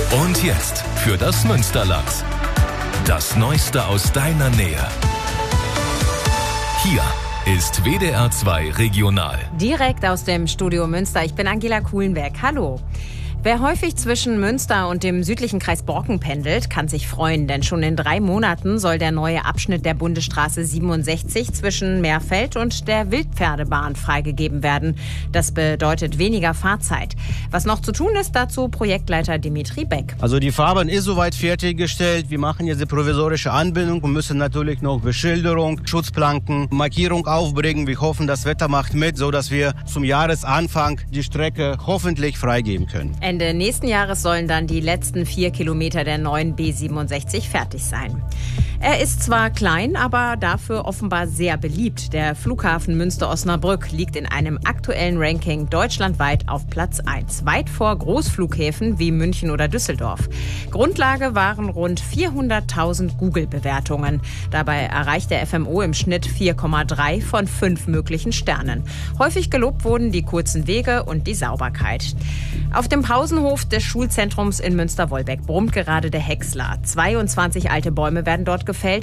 Und jetzt für das Münsterland. Das Neueste aus deiner Nähe. Hier ist WDR 2 Regional. Direkt aus dem Studio Münster. Ich bin Angela Kuhlenberg. Hallo. Wer häufig zwischen Münster und dem südlichen Kreis Borken pendelt, kann sich freuen, denn schon in 3 Monaten soll der neue Abschnitt der Bundesstraße 67 zwischen Meerfeld und der Wildpferdebahn freigegeben werden. Das bedeutet weniger Fahrzeit. Was noch zu tun ist, dazu Projektleiter Dimitri Beck. Also die Fahrbahn ist soweit fertiggestellt. Wir machen jetzt die provisorische Anbindung und müssen natürlich noch Beschilderung, Schutzplanken, Markierung aufbringen. Wir hoffen, das Wetter macht mit, sodass wir zum Jahresanfang die Strecke hoffentlich freigeben können. Ende nächsten Jahres sollen dann die letzten 4 Kilometer der neuen B67 fertig sein. Er ist zwar klein, aber dafür offenbar sehr beliebt. Der Flughafen Münster-Osnabrück liegt in einem aktuellen Ranking deutschlandweit auf Platz 1, weit vor Großflughäfen wie München oder Düsseldorf. Grundlage waren rund 400.000 Google-Bewertungen. Dabei erreicht der FMO im Schnitt 4,3 von 5 möglichen Sternen. Häufig gelobt wurden die kurzen Wege und die Sauberkeit. Auf dem Pausenhof des Schulzentrums in Münster-Wolbeck brummt gerade der Häcksler. 22 alte Bäume werden dort gefällt,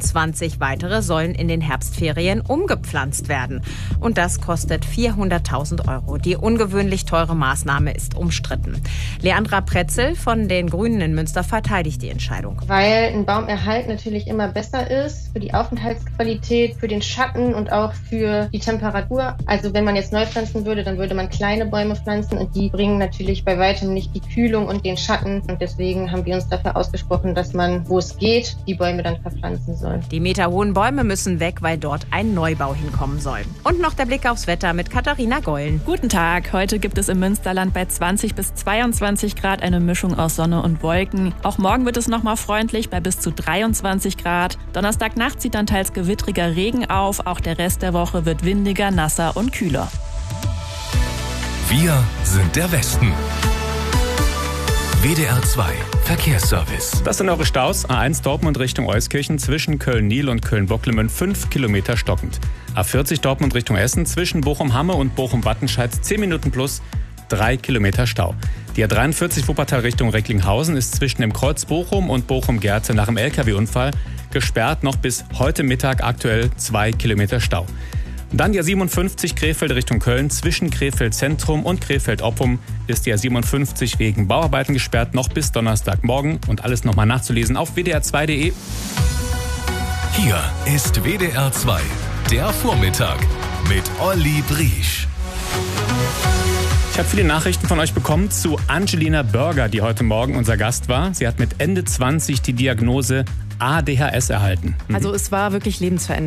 24 weitere sollen in den Herbstferien umgepflanzt werden. Und das kostet 400.000 €. Die ungewöhnlich teure Maßnahme ist umstritten. Leandra Pretzel von den Grünen in Münster verteidigt die Entscheidung. Weil ein Baumerhalt natürlich immer besser ist für die Aufenthaltsqualität, für den Schatten und auch für die Temperatur. Also wenn man jetzt neu pflanzen würde, dann würde man kleine Bäume pflanzen und die bringen natürlich bei weitem nicht die Kühlung und den Schatten. Und deswegen haben wir uns dafür ausgesprochen, dass man, wo es geht, die Bäume dann verpflanzen soll. Die meterhohen Bäume müssen weg, weil dort ein Neubau hinkommen soll. Und noch der Blick aufs Wetter mit Katharina Gollen. Guten Tag. Heute gibt es im Münsterland bei 20 bis 22 Grad eine Mischung aus Sonne und Wolken. Auch morgen wird es nochmal freundlich bei bis zu 23 Grad. Donnerstagnacht zieht dann teils gewittriger Regen auf. Auch der Rest der Woche wird windiger, nasser und kühler. Wir sind der Westen. WDR 2 Verkehrsservice. Das sind eure Staus. A1 Dortmund Richtung Euskirchen zwischen Köln-Niel und Köln-Bocklemön 5 Kilometer stockend. A40 Dortmund Richtung Essen zwischen Bochum-Hamme und Bochum-Wattenscheid 10 Minuten plus 3 Kilometer Stau. Die A43 Wuppertal Richtung Recklinghausen ist zwischen dem Kreuz Bochum und Bochum-Gerte nach dem LKW-Unfall gesperrt. Noch bis heute Mittag aktuell 2 Kilometer Stau. Dann die A57 Krefeld Richtung Köln. Zwischen Krefeld Zentrum und Krefeld Oppum ist die A57 wegen Bauarbeiten gesperrt, noch bis Donnerstagmorgen. Und alles nochmal nachzulesen auf wdr2.de. Hier ist WDR 2, der Vormittag mit Olli Briesch. Ich habe viele Nachrichten von euch bekommen zu Angelina Börger, die heute Morgen unser Gast war. Sie hat mit Ende 20 die Diagnose ADHS erhalten. Also es war wirklich lebensverändernd.